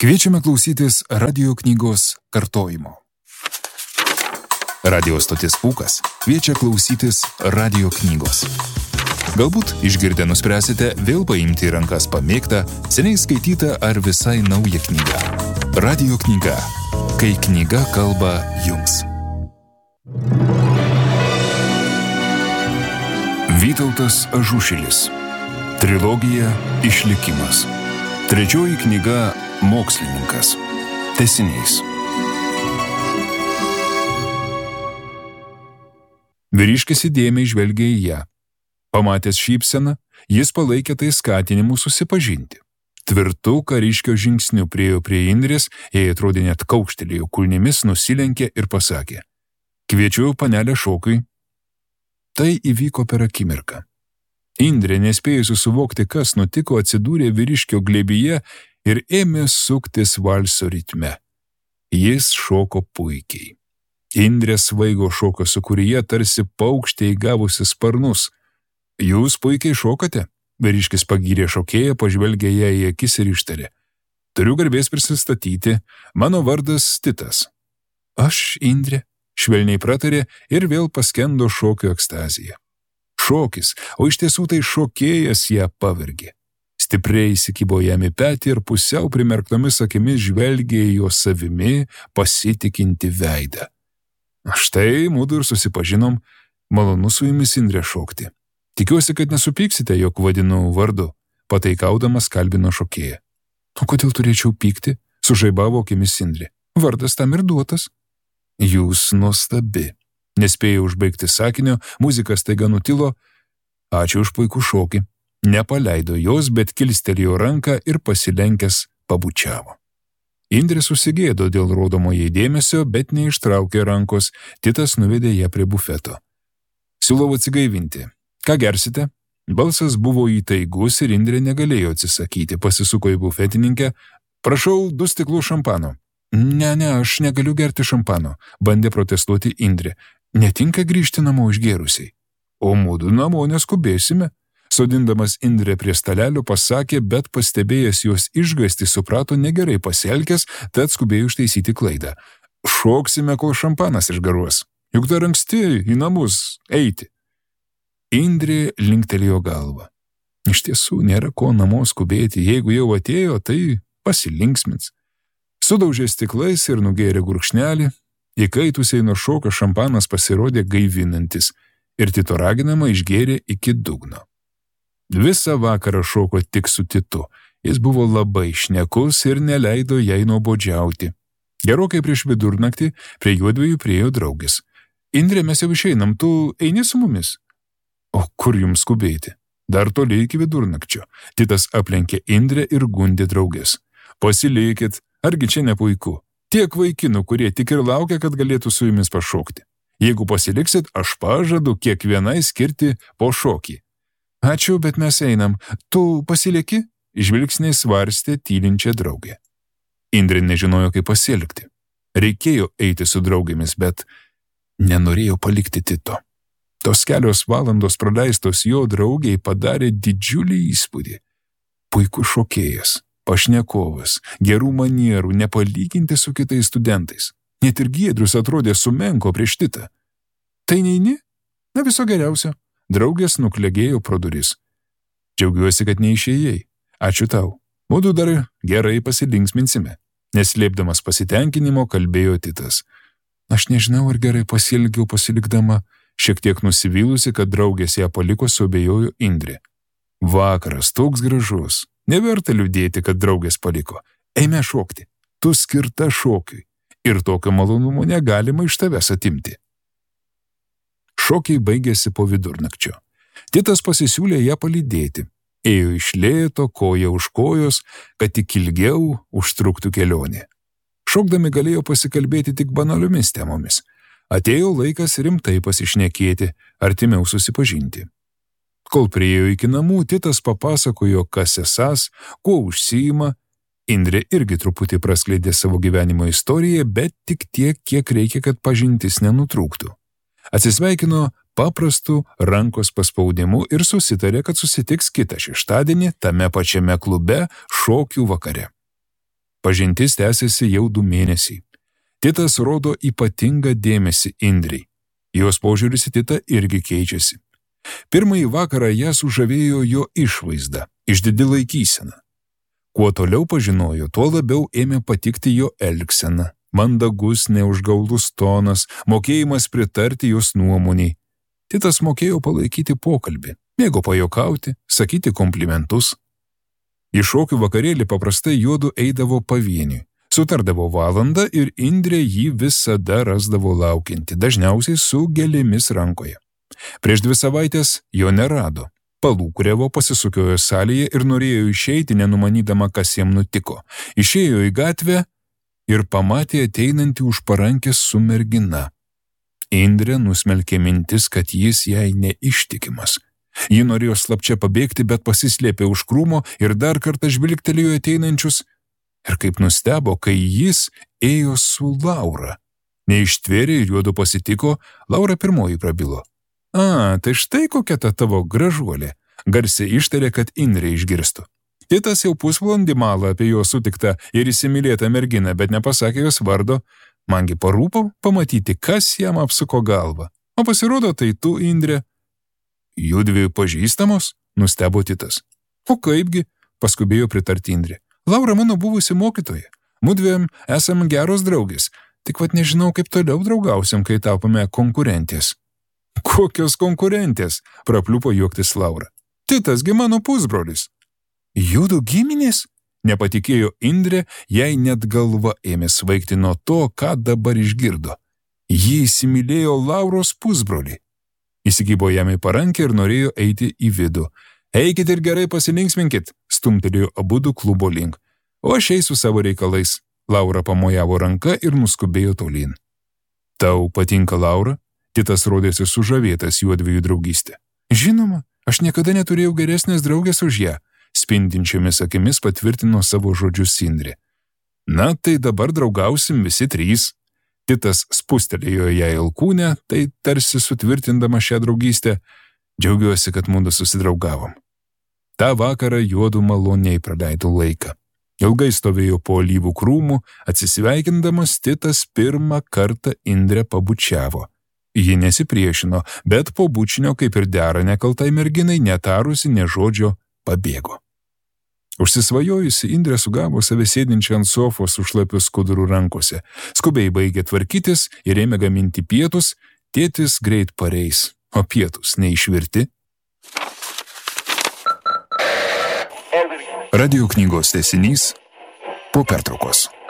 Kviečiame klausytis radio knygos kartojimo. Radio stotis Pūkas kviečia klausytis radio knygos. Galbūt išgirdę nuspręsite vėl paimti į rankas pamėgtą, seniai skaitytą ar visai naują knygą. Radio knyga. Kai knyga kalba jums. Vytautas Ažušilis. Trilogija Išlikimas. Trečioji knyga Mokslininkas. Tęsinys. Vyriškis įdėmiai žvelgė į ją. Pamatęs šypseną, jis palaikė tai skatinimu susipažinti. Tvirtu kariškio žingsniu priėjo prie Indrės, jai atrodė net kaukštelėjo kulnimis, nusilenkė ir pasakė: "Kviečiu panelę šokui." Tai įvyko per akimirką. Indrė, nespėjusi suvokti, kas nutiko, atsidūrė vyriškio glėbyje ir ėmė suktis valso ritme. Jis šoko puikiai. Indrė svaigo šoko sūkuryje, tarsi paukštė įgavusi sparnus. "Jūs puikiai šokate," vyriškis pagyrė šokėją, pažvelgė ją į akis ir ištarė: "Turiu garbės prisistatyti, mano vardas Titas." "Aš Indrė," švelniai pratarė ir vėl paskendo šokio ekstazija. Šokis, o iš tiesų tai šokėjas ją pavergė. Stipriai įsikibo jam į petį ir pusiau primerktomis akimis žvelgė į jo savimi pasitikinti veidą. "Štai mudu ir susipažinom, malonu su jumis, Indrė, šokti. Tikiuosi, kad nesupyksite, jog vadinu vardu," pataikaudamas kalbino šokėją. "O kodėl turėčiau pykti?" sužaibavo akimis Indrė. "Vardas tam ir duotas." "Jūs nuostabi." Nespėjo užbaigti sakinio, muzika staiga nutilo. "Ačiū už puikų šokį." Nepaleido jos, bet kilstelėjo ranką ir pasilenkęs pabučiavo. Indrė susigėdo dėl rodomo jai dėmesio, bet neištraukė rankos. Titas nuvedė ją prie bufeto. "Siūlau atsigaivinti. Ką gersite?" Balsas buvo įtaigus ir Indrė negalėjo atsisakyti. Pasisuko į bufetininkę. "Prašau 2 stiklus šampano." Ne, aš negaliu gerti šampano," bandė protestuoti Indrė. "Netinka grįžti namo išgėrusiai." "O mudu namo neskubėsime," sodindamas Indrę prie stalelio pasakė, bet pastebėjęs jos išgąstį suprato negerai pasielgęs, tad skubėjo ištaisyti klaidą. "Šoksime, kol šampanas išgaruos. Juk dar anksti į namus eiti." Indrė linktelėjo galvą. Iš tiesų nėra ko namo skubėti, jeigu jau atėjo, tai pasilinksmins. Sudaužė stiklais ir nugėrė gurkšnelį. Įkaitusiai nuo šoko šampanas pasirodė gaivinantis ir Tito raginama išgėrė iki dugno. Visą vakarą šoko tik su Titu. Jis buvo labai šnekus ir neleido jai nuobodžiauti. Gerokai prieš vidurnaktį prie juodviejų priėjo draugės. "Indrė, mes jau išeinam, tu eini su mumis?" "O kur jums skubėti? Dar toli iki vidurnakčio." Titas aplenkė Indrę ir gundė draugės. "Pasilikit, argi čia ne puiku? Tiek vaikinų, kurie tik ir laukia, kad galėtų su jumis pašokti. Jeigu pasiliksit, aš pažadu kiekvienai skirti po šokį." "Ačiū, bet mes einam. Tu pasilieki?" Žvilgsniai svarstė tylinčią draugę. Indrė nežinojo, kaip pasielgti. Reikėjo eiti su draugėmis, bet nenorėjo palikti Tito. Tos kelios valandos praleistos jo draugiai padarė didžiulį įspūdį. Puikus šokėjas, pašnekovas, gerų manierų, nepalyginti su kitais studentais. Net ir Giedrius atrodė sumenko prieš Titą. "Tai neini? Na, viso geriausio." Draugės nuklegėjo pro duris. "Džiaugiuosi, kad neišėjai. Ačiū tau. Mudu dar gerai pasilinksminsime." Neslėpdamas pasitenkinimo kalbėjo Titas. "Aš nežinau, ar gerai pasielgiau pasilikdama." Šiek tiek nusivylusi, kad draugės ją paliko, suabejojo Indrė. "Vakaras toks gražus. Neverta liūdėti, kad draugės paliko. Eime šokti. Tu skirta šokiui. Ir tokio malonumo negalima iš tavęs atimti." Šokiai baigėsi po vidurnakčio. Titas pasisiūlė ją palydėti. Ėjo iš lėto, koja už kojos, kad tik ilgiau užtruktų kelionė. Šokdami galėjo pasikalbėti tik banaliomis temomis. Atėjo laikas rimtai pasišnekėti, artimiau susipažinti. Kol priėjo iki namų, Titas papasakojo, kas esąs, kuo užsiima. Indrė irgi truputį praskleidė savo gyvenimo istoriją, bet tik tiek, kiek reikia, kad pažintis nenutrūktų. Atsisveikino paprastu rankos paspaudimu ir susitarė, kad susitiks kitą šeštadienį tame pačiame klube šokių vakare. Pažintis tęsiasi jau 2 mėnesiai. Titas rodo ypatingą dėmesį Indrei. Jos požiūris į Titą irgi keičiasi. Pirmąjį vakarą ją sužavėjo jo išvaizda, išdidi laikysena. Kuo toliau pažinojo, tuo labiau ėmė patikti jo elgsena, mandagus, neužgaulus tonas, mokėjimas pritarti jos nuomoniai. Titas mokėjo palaikyti pokalbį, mėgo pajokauti, sakyti komplimentus. Į šokių vakarėlį paprastai juodu eidavo pavieniui, sutardavo valandą ir Indrė jį visada rasdavo laukianti, dažniausiai su gėlėmis rankoje. Prieš 2 savaitės jo nerado, palūkuriavo, pasisukiojo salėje ir norėjo išeiti, nenumanydama, kas jam nutiko. Išėjo į gatvę ir pamatė ateinantį už parankės su mergina. Indrė nusmelkė mintis, kad jis jai neištikimas. Ji norėjo slapčia pabėgti, bet pasislėpė už krūmo ir dar kartą žvilgtelėjo ateinančius ir kaip nustebo, kai jis ėjo su Laura. Neištvėrė ir juodu pasitiko, Laura pirmoji prabilo. Tai štai kokia ta tavo gražuolė, garsiai ištarė, kad Indrė išgirstų. Titas jau pusvalandį mala apie jo sutiktą ir įsimylėtą merginą, bet nepasakė jos vardo. Mangi parūpo pamatyti, kas jam apsuko galvą. O pasirodo, tai tu, Indrė. Judvi pažįstamos, nustebo Titas. O kaipgi, paskubėjo pritarti Indrė. Laura mano buvusi mokytoja. Mudviem esam geros draugės. Tik vat nežinau, kaip toliau draugausim, kai tapome konkurentės. Kokios konkurentės, prapliupo juoktis Laura. Titasgi mano pusbrolis. Judu giminės? Nepatikėjo Indrė, jai net galva ėmė svaigti nuo to, ką dabar išgirdo. Ji įsimylėjo Lauros pusbrolį. Įsikibo jam į parankę ir norėjo eiti į vidų. Eikit ir gerai pasilinksminkit, stumtelėjo abudu klubo link. O aš eisiu savo reikalais. Laura pamojavo ranka ir nuskubėjo tolyn. Tau patinka Laura? Titas rodėsi sužavėtas juodviejų draugystė. Žinoma, aš niekada neturėjau geresnės draugės už ją, spindinčiomis akimis patvirtino savo žodžius Indrė. Na, tai dabar draugausim visi 3. Titas spustelėjo ją alkūnę, tai tarsi sutvirtindama šią draugystę. Džiaugiuosi, kad mudu susidraugavom. Ta vakarą juodu maloniai praleido laiką. Ilgai stovėjo po alyvų krūmų, atsisveikindamas Titas pirmą kartą Indrę pabučiavo. Ji nesipriešino, bet po bučinio, kaip ir dera nekaltai merginai, netarusi nė žodžio, pabėgo. Užsisvajojusi Indrė sugavo save sėdinčią ant sofos su šlapiu skuduru rankose. Skubiai baigė tvarkytis ir ėmė gaminti pietus, tėtis greit pareis, o pietus neišvirti. Radio knygos tęsinys po pertraukos.